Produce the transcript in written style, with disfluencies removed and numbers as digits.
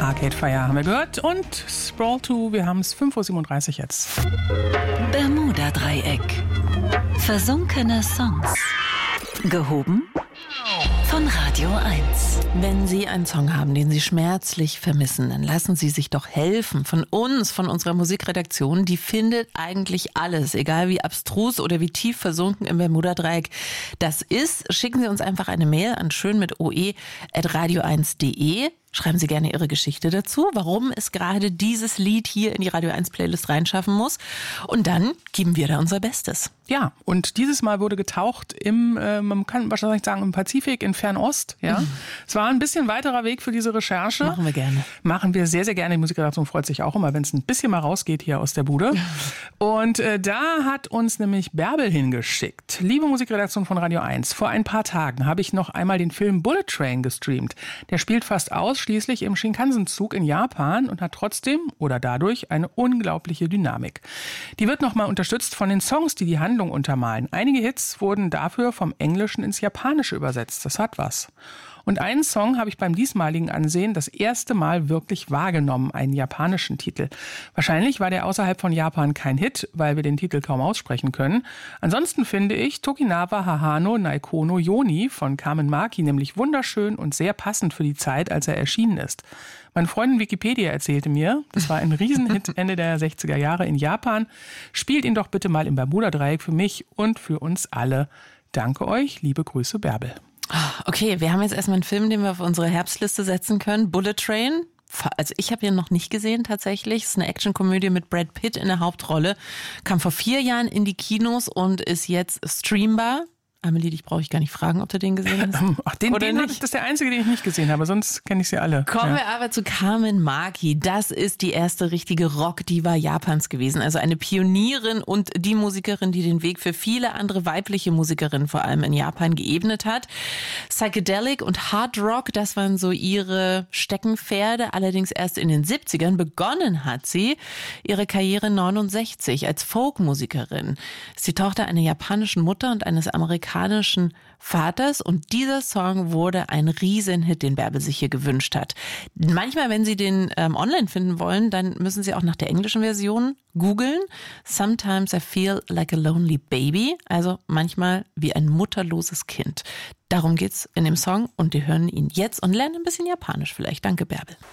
Arcade Fire haben wir gehört und Sprawl 2, wir haben es 5.37 Uhr jetzt. Bermuda-Dreieck. Versunkene Songs. Gehoben von Radio 1. Wenn Sie einen Song haben, den Sie schmerzlich vermissen, dann lassen Sie sich doch helfen von uns, von unserer Musikredaktion. Die findet eigentlich alles, egal wie abstrus oder wie tief versunken im Bermuda-Dreieck das ist. Schicken Sie uns einfach eine Mail an schön@radio1.de. Schreiben Sie gerne Ihre Geschichte dazu, warum es gerade dieses Lied hier in die Radio 1 Playlist reinschaffen muss. Und dann geben wir da unser Bestes. Ja, und dieses Mal wurde getaucht man kann wahrscheinlich sagen, im Pazifik, in Fernost. Ja. Es war ein bisschen weiterer Weg für diese Recherche. Machen wir gerne. Machen wir sehr, sehr gerne. Die Musikredaktion freut sich auch immer, wenn es ein bisschen mal rausgeht hier aus der Bude. Und da hat uns nämlich Bärbel hingeschickt. Liebe Musikredaktion von Radio 1, vor ein paar Tagen habe ich noch einmal den Film Bullet Train gestreamt. Der spielt fast ausschließlich im Shinkansen-Zug in Japan und hat trotzdem oder dadurch eine unglaubliche Dynamik. Die wird nochmal unterstützt von den Songs, die die Handlung untermalen. Einige Hits wurden dafür vom Englischen ins Japanische übersetzt. Das hat was. Und einen Song habe ich beim diesmaligen Ansehen das erste Mal wirklich wahrgenommen, einen japanischen Titel. Wahrscheinlich war der außerhalb von Japan kein Hit, weil wir den Titel kaum aussprechen können. Ansonsten finde ich Tokinawa Hahano Naikono Yoni von Carmen Maki nämlich wunderschön und sehr passend für die Zeit, als er erschienen ist. Meine Freundin Wikipedia erzählte mir, das war ein Riesenhit Ende der 60er Jahre in Japan. Spielt ihn doch bitte mal im Bermuda-Dreieck für mich und für uns alle. Danke euch, liebe Grüße, Bärbel. Okay, wir haben jetzt erstmal einen Film, den wir auf unsere Herbstliste setzen können. Bullet Train. Also ich habe ihn noch nicht gesehen tatsächlich. Es ist eine Actionkomödie mit Brad Pitt in der Hauptrolle. Kam vor 4 Jahren in die Kinos und ist jetzt streambar. Amelie, dich brauche ich gar nicht fragen, ob du den gesehen hast. Ach, den das ist der einzige, den ich nicht gesehen habe, sonst kenne ich sie alle. Kommen wir aber zu Carmen Maki. Das ist die erste richtige Rock-Diva Japans gewesen. Also eine Pionierin und die Musikerin, die den Weg für viele andere weibliche Musikerinnen vor allem in Japan geebnet hat. Psychedelic und Hard Rock, das waren so ihre Steckenpferde. Allerdings erst in den 70ern begonnen hat sie ihre Karriere 69 als Folkmusikerin. Ist die Tochter einer japanischen Mutter und eines amerikanischen Vaters und dieser Song wurde ein Riesenhit, den Bärbel sich hier gewünscht hat. Manchmal, wenn Sie den online finden wollen, dann müssen Sie auch nach der englischen Version googeln. Sometimes I feel like a lonely baby, also manchmal wie ein mutterloses Kind. Darum geht's in dem Song und wir hören ihn jetzt und lernen ein bisschen Japanisch vielleicht. Danke, Bärbel.